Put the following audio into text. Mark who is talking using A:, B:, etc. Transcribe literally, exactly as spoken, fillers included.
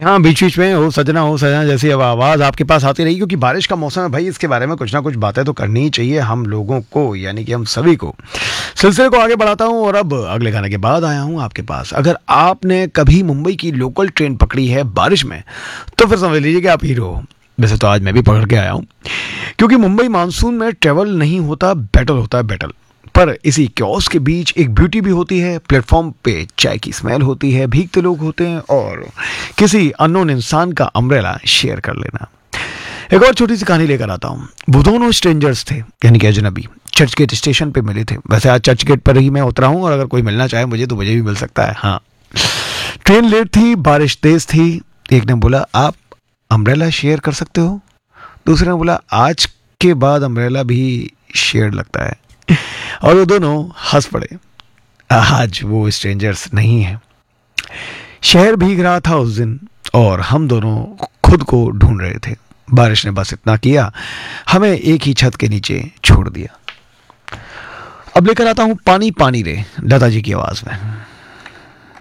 A: हाँ, बीच-बीच में हो सजना हो सजना जैसी अब आवाज़ आपके पास आती रही, क्योंकि बारिश का मौसम है भाई, इसके बारे में कुछ ना कुछ बातें तो करनी ही चाहिए हम लोगों को, यानी कि हम सभी को। सिलसिले को आगे बढ़ाता हूँ और अब अगले गाने के बाद आया हूँ आपके पास। अगर आपने कभी मुंबई की लोकल ट्रेन पकड़ी है बारिश में, तो फिर समझ लीजिए कि आप हीरो हो। वैसे तो आज मैं भी पकड़ के आया हूँ, क्योंकि मुंबई मानसून में ट्रेवल नहीं होता, बैटल होता है बैटल। पर इसी क्योस के बीच एक ब्यूटी भी होती है। प्लेटफॉर्म पे चाय की स्मेल होती है, भीगते लोग होते हैं और किसी अननोन इंसान का अम्ब्रेला शेयर कर लेना। एक और छोटी सी कहानी लेकर आता हूँ। वो दोनों स्ट्रेंजर्स थे, यानी कि अजनबी, चर्च गेट स्टेशन पे मिले थे। वैसे आज चर्च गेट पर ही मैं उतरा हूँ और अगर कोई मिलना चाहे मुझे तो मुझे भी मिल सकता है। हाँ, ट्रेन लेट थी, बारिश तेज थी। एक ने बोला आप अम्ब्रेला शेयर कर सकते हो, दूसरे ने बोला आज के बाद अम्ब्रेला भी शेयर लगता है। और वो दोनों हंस पड़े। आज वो स्ट्रेंजर्स नहीं है। शहर भीग रहा था उस दिन और हम दोनों खुद को ढूंढ रहे थे। बारिश ने बस इतना किया, हमें एक ही छत के नीचे छोड़ दिया। अब लेकर आता हूं पानी पानी रे, लता जी की आवाज में।